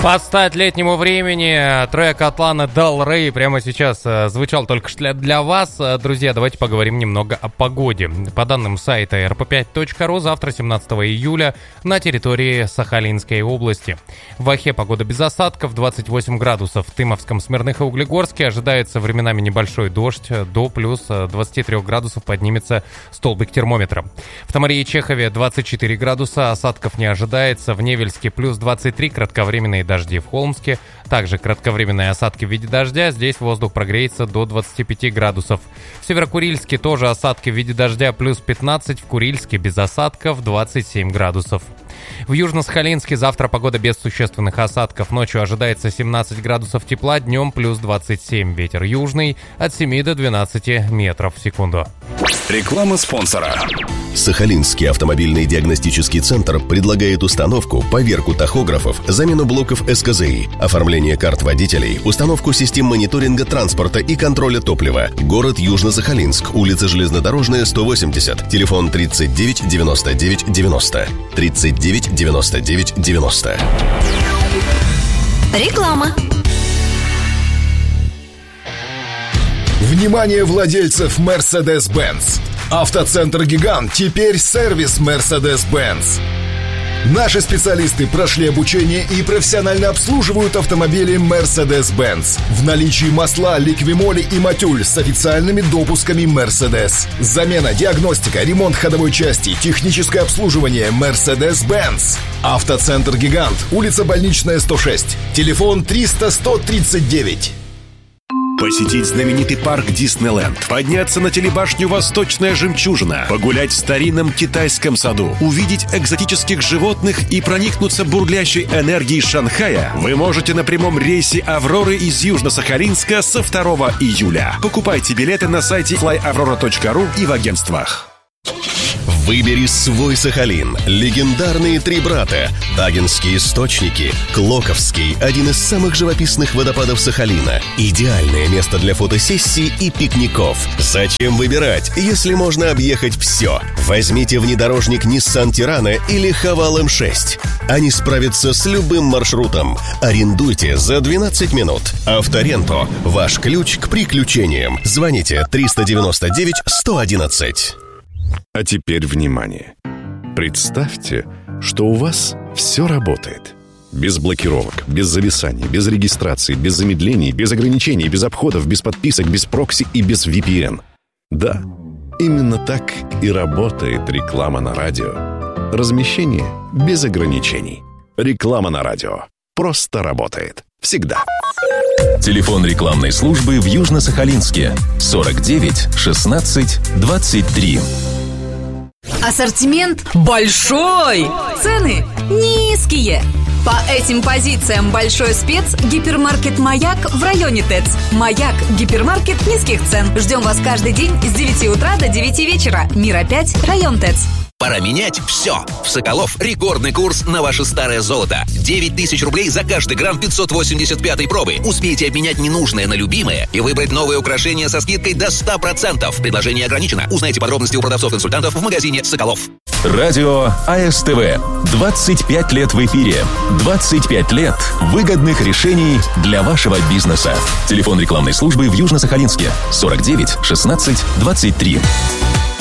Под стать летнему времени трек от Ланы Del Rey прямо сейчас звучал только что для вас. Друзья, давайте поговорим немного о погоде. По данным сайта rp5.ru, завтра, 17 июля, на территории Сахалинской области. В Ахе погода без осадков, 28 градусов. В Тымовском, Смирных и Углегорске ожидается временами небольшой дождь. До плюс 23 градусов поднимется столбик термометра. В Тамаре и Чехове 24 градуса, осадков не ожидается. В Невельске плюс 23, кратковременные дожди. В Холмске также кратковременные осадки в виде дождя. Здесь воздух прогреется до 25 градусов. В Северокурильске тоже осадки в виде дождя, плюс 15. В Курильске без осадков 27 градусов. В Южно-Сахалинске завтра погода без существенных осадков. Ночью ожидается 17 градусов тепла, днем плюс 27. Ветер южный от 7 до 12 метров в секунду. Реклама спонсора. Сахалинский автомобильный диагностический центр предлагает установку, поверку тахографов, замену блоков СКЗИ, оформление карт водителей, установку систем мониторинга транспорта и контроля топлива. Город Южно-Сахалинск, улица Железнодорожная, 180, телефон 39 99 90, 39 99 90. Реклама. Внимание владельцев Mercedes-Benz! Автоцентр «Гигант» теперь сервис Mercedes-Benz. Наши специалисты прошли обучение и профессионально обслуживают автомобили Mercedes-Benz. В наличии масла, ликвимоли и матюль с официальными допусками Mercedes. Замена, диагностика, ремонт ходовой части, техническое обслуживание Mercedes-Benz. Автоцентр «Гигант», улица Больничная, 106. Телефон 300-139. Посетить знаменитый парк Диснейленд, подняться на телебашню «Восточная жемчужина», погулять в старинном китайском саду, увидеть экзотических животных и проникнуться бурлящей энергией Шанхая вы можете на прямом рейсе «Авроры» из Южно-Сахалинска со 2 июля. Покупайте билеты на сайте flyaurora.ru и в агентствах. Выбери свой Сахалин. Легендарные Три брата, Тагинские источники, Клоковский, один из самых живописных водопадов Сахалина. Идеальное место для фотосессий и пикников. Зачем выбирать, если можно объехать все? Возьмите внедорожник Nissan Tirana или Haval M6. Они справятся с любым маршрутом. Арендуйте за 12 минут. Авторенто – ваш ключ к приключениям. Звоните 399 111. А теперь внимание. Представьте, что у вас все работает. Без блокировок, без зависаний, без регистрации, без замедлений, без ограничений, без обходов, без подписок, без прокси и без VPN. Да, именно так и работает реклама на радио. Размещение без ограничений. Реклама на радио. Просто работает. Всегда. Телефон рекламной службы в Южно-Сахалинске 49 16 23. Ассортимент большой, цены низкие. По этим позициям большой спец гипермаркет «Маяк» в районе ТЭЦ. «Маяк» – гипермаркет низких цен. Ждем вас каждый день с 9 утра до 9 вечера. Мира 5, район ТЭЦ. Пора менять все. В Соколов рекордный курс на ваше старое золото. 9000 рублей за каждый грамм 585 пробы. Успейте обменять ненужное на любимое и выбрать новые украшения со скидкой до 100%. Предложение ограничено. Узнайте подробности у продавцов-консультантов в магазине «Соколов». Радио АСТВ. 25 лет в эфире. 25 лет выгодных решений для вашего бизнеса. Телефон рекламной службы в Южно-Сахалинске 49 16 23.